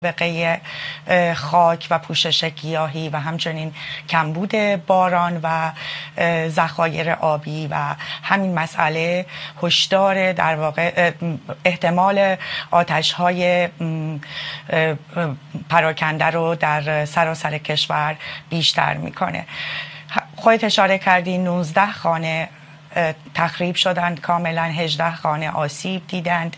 بقیه خاک و پوشش گیاهی و همچنین کمبود باران و ذخایر آبی و همین مسئله هشدار در واقع احتمال آتش‌های پراکنده رو در سراسر کشور بیشتر میکنه. خودت اشاره کردی 19 خانه تخریب شدند کاملا، 18 خانه آسیب دیدند،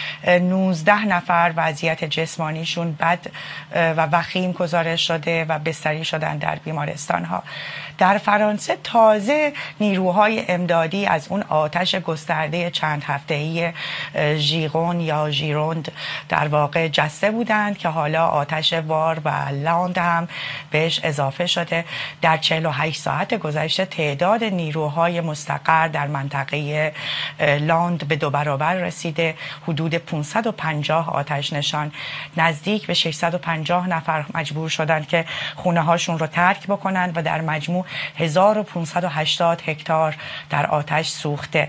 19 نفر وضعیت جسمانیشون بد و وخیم گزارش شده و بستری شدند در بیمارستان ها. در فرانسه تازه نیروهای امدادی از اون آتش گسترده چند هفته‌ای ژیغون یا ژیروند در واقع جسته بودند که حالا آتش وار و لاند هم بهش اضافه شده. در 48 ساعت گذشته تعداد نیروهای مستقر در منطقه لاند به 2 برابر رسیده. حدود 550 آتش نشان، نزدیک به 650 نفر مجبور شدند که خونه هاشون رو ترک بکنند و در مجموع 1580 هکتار در آتش سوخته.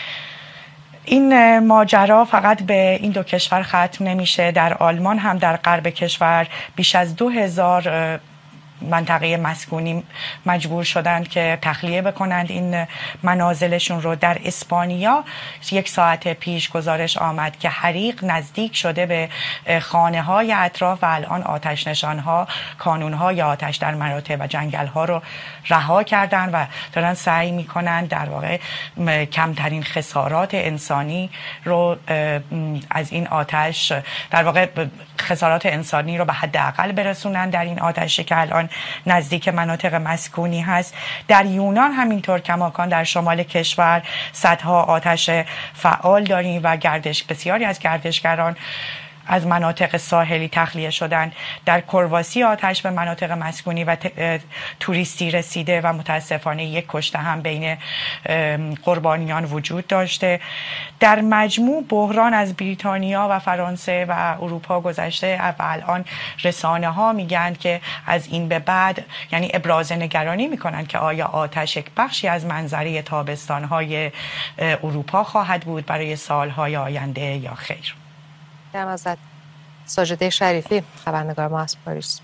این ماجرا فقط به این دو کشور ختم نمیشه. در آلمان هم در غرب کشور بیش از 2000 منطقه مسکونی مجبور شدند که تخلیه بکنند این منازلشون رو. در اسپانیا 1 ساعت پیش گزارش آمد که حریق نزدیک شده به خانه های اطراف و الان آتش نشان ها کانون های آتش در مراتع و جنگل ها رو رها کردن و دارن سعی میکنن در واقع کمترین خسارات انسانی رو از این آتش در واقع خسارات انسانی رو به حداقل برسونن در این آتشی که الان نزدیک مناطق مسکونی هست. در یونان همینطور کماکان در شمال کشور صدها آتش فعال داریم و بسیاری از گردشگران از مناطق ساحلی تخلیه شدن. در کرواسی آتش به مناطق مسکونی و توریستی رسیده و متاسفانه 1 کشته هم بین قربانیان وجود داشته. در مجموع بحران از بریتانیا و فرانسه و اروپا گذشته و الان رسانه ها میگن که از این به بعد یعنی ابراز نگرانی میکنن که آیا آتش یک بخشی از منظره تابستان های اروپا خواهد بود برای سالهای آینده یا خیر. ازت ساجده شریفی، خبرنگار ما از پاریس.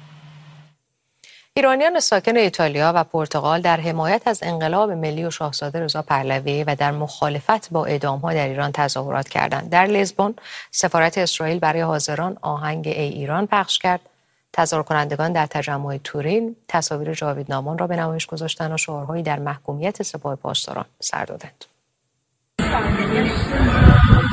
ایرانیان ساکن ایتالیا و پرتغال در حمایت از انقلاب ملی و شاهزاده رضا پهلوی و در مخالفت با اعدام‌ها در ایران تظاهرات کردند. در لزبون سفارت اسرائیل برای حاضران آهنگ ای ایران پخش کرد. تظاهر کنندگان در تجمع تورین تصاویر جاویدنامان را به نمایش گذاشتند و شعارهایی در محکومیت سپاه پاسداران سر دادند.